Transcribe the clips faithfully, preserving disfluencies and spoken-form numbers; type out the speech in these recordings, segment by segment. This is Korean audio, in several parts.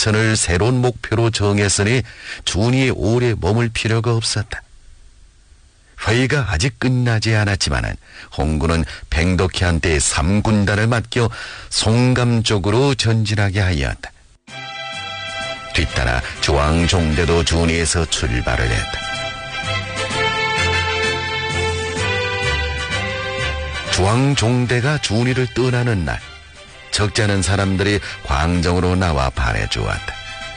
하천을 새로운 목표로 정했으니 준이의 오래 머물 필요가 없었다. 회의가 아직 끝나지 않았지만 홍군은 팽덕희한테 삼군단을 맡겨 송감 쪽으로 전진하게 하였다. 뒤따라 주왕종대도 준이에서 출발을 했다. 주왕종대가 준이를 떠나는 날, 적지 않은 사람들이 광정으로 나와 반해주었다.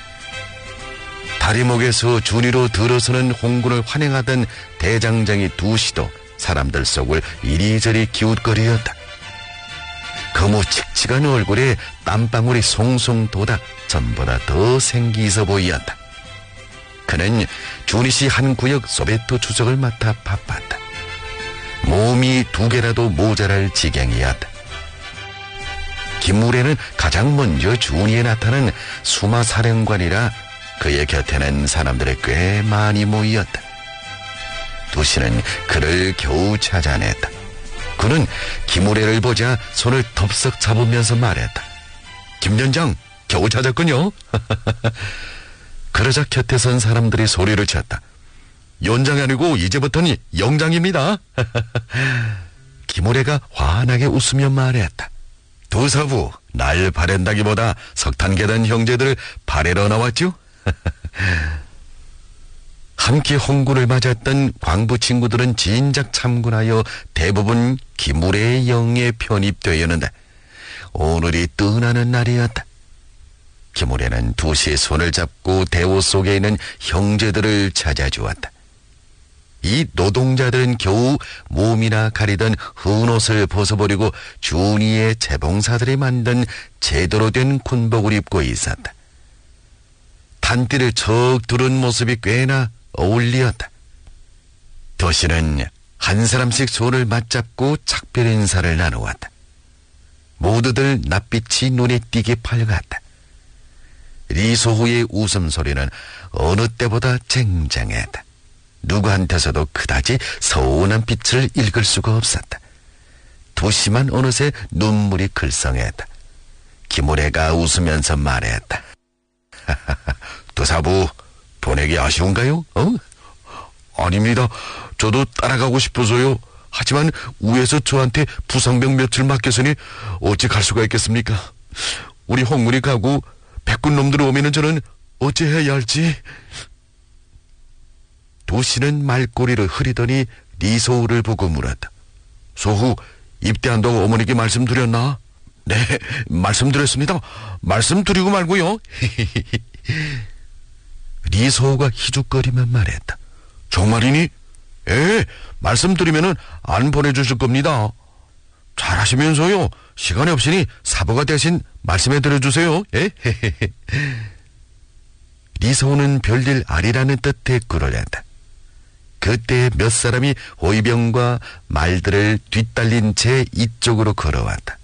다리목에서 준이로 들어서는 홍군을 환영하던 대장장이 두시도 사람들 속을 이리저리 기웃거리었다. 거무칙칙한 얼굴에 땀방울이 송송 돋아 전보다 더 생기 있어 보이었다. 그는 준이씨 한 구역 소베토 주석을 맡아 바빴다. 몸이 두 개라도 모자랄 지경이었다. 김무래는 가장 먼저 준이에 나타난 수마사령관이라 그의 곁에는 사람들이 꽤 많이 모였다. 두씨는 그를 겨우 찾아냈다. 그는 김무래를 보자 손을 덥석 잡으면서 말했다. 김연장, 겨우 찾았군요. 그러자 곁에 선 사람들이 소리를 쳤다. 연장이 아니고 이제부터는 영장입니다. 김무래가 환하게 웃으며 말했다. 도사부, 날 바랜다기보다 석탄계단 형제들을 바래러 나왔죠? 함께 홍군을 맞았던 광부 친구들은 진작 참군하여 대부분 김무래의 영에 편입되었는데 오늘이 떠나는 날이었다. 김무래는 두시의 손을 잡고 대호 속에 있는 형제들을 찾아주었다. 이 노동자들은 겨우 몸이나 가리던 흑옷을 벗어버리고 준이의 재봉사들이 만든 제대로 된 군복을 입고 있었다. 단띠를 척 두른 모습이 꽤나 어울리었다. 도시는 한 사람씩 손을 맞잡고 작별 인사를 나누었다. 모두들 낯빛이 눈에 띄게 밝았다. 리소후의 웃음소리는 어느 때보다 쟁쟁했다. 누구한테서도 그다지 서운한 빛을 읽을 수가 없었다. 도시만 어느새 눈물이 글썽했다. 김무래가 웃으면서 말했다. 도사부, 보내기 아쉬운가요? 어? 아닙니다. 저도 따라가고 싶어서요. 하지만 위에서 저한테 부상병 며칠 맡겼으니 어찌 갈 수가 있겠습니까? 우리 홍군이 가고 백군 놈들 오면은 저는 어찌해야 할지. 도시는 말꼬리를 흐리더니 리소우를 보고 물었다. 소후, 입대한다고 어머니께 말씀드렸나? 네, 말씀드렸습니다. 말씀드리고 말고요. 리소우가 희죽거리며 말했다. 정말이니? 예, 말씀드리면은 안 보내주실 겁니다. 잘하시면서요. 시간이 없으니 사부가 대신 말씀해 드려주세요. 예? 리소우는 별일 아니라는 뜻의 꿀을 냈다. 그때 몇 사람이 호위병과 말들을 뒤딸린 채 이쪽으로 걸어왔다.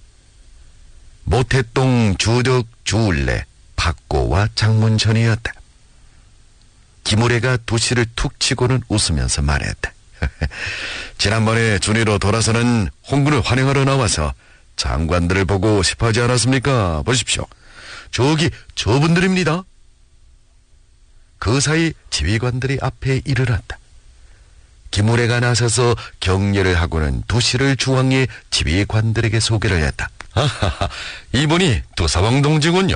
모태동 주덕 주울래 박고와 장문천이었다. 김무래가 도시를 툭 치고는 웃으면서 말했다. 지난번에 준이로 돌아서는 홍군을 환영하러 나와서 장관들을 보고 싶어 하지 않았습니까? 보십시오. 저기 저분들입니다. 그 사이 지휘관들이 앞에 이르렀다. 김무래가 나서서 격려를 하고는 도시를 중앙에 지휘관들에게 소개를 했다. 하하하, 이분이 도사왕 동지군요.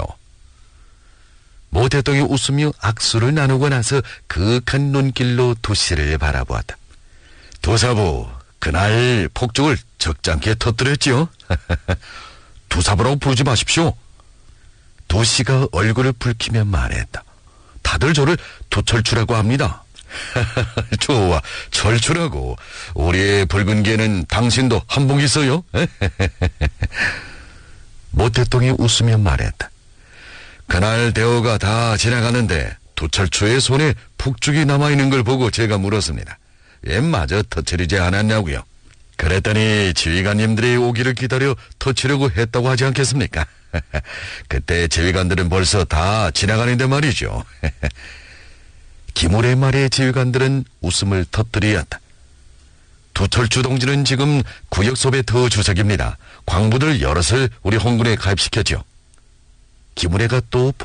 모태동이 웃으며 악수를 나누고 나서 그윽한 눈길로 도시를 바라보았다. 도사부, 그날 폭죽을 적잖게 터뜨렸지요? 도사부라고 부르지 마십시오. 도시가 얼굴을 붉히며 말했다. 다들 저를 도철추라고 합니다. 좋아, 철추라고. 우리의 붉은 개는 당신도 한복 있어요? 모태동이 웃으며 말했다. 그날 대호가 다 지나가는데 도철추의 손에 폭죽이 남아있는 걸 보고 제가 물었습니다. 얘 마저 터뜨리지 않았냐고요. 그랬더니 지휘관님들이 오기를 기다려 터치려고 했다고 하지 않겠습니까? 그때 지휘관들은 벌써 다 지나가는데 말이죠. 김무래 말의 지휘관들은 웃음을 터뜨리었다. 도철추 동지는 지금 구역소배 더 주석입니다. 광부들 여럿을 우리 홍군에 가입시켰죠. 김무래가 또